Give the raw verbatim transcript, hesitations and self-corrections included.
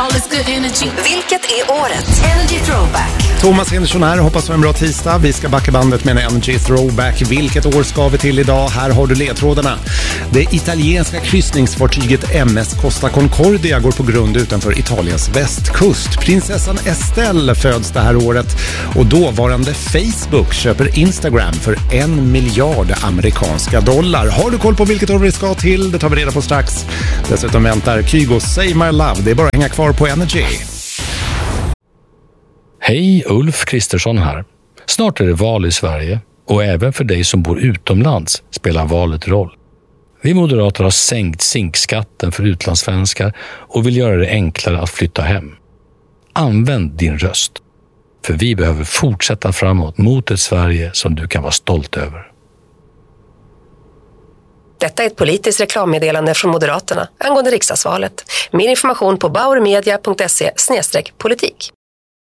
Vilket är året? Energy Throwback. Thomas Hindersson här, hoppas på en bra tisdag. Vi ska backa bandet med en Energy Throwback. Vilket år ska vi till idag? Här har du ledtrådarna. Det italienska kryssningsfartyget M S Costa Concordia går på grund utanför Italiens västkust. Prinsessan Estelle föds det här året och dåvarande Facebook köper Instagram för en miljard amerikanska dollar. Har du koll på vilket år vi ska till? Det tar vi reda på strax. Dessutom väntar Kygo Say My Love. Det är bara att hänga kvar på Energy. Hej, Ulf Kristersson här. Snart är det val i Sverige och även för dig som bor utomlands spelar valet roll. Vi moderater har sänkt zinkskatten för utlandssvenskar och vill göra det enklare att flytta hem. Använd din röst, för vi behöver fortsätta framåt mot ett Sverige som du kan vara stolt över. Detta är ett politiskt reklammeddelande från Moderaterna angående riksdagsvalet. Mer information på bauermedia punkt se slash politik.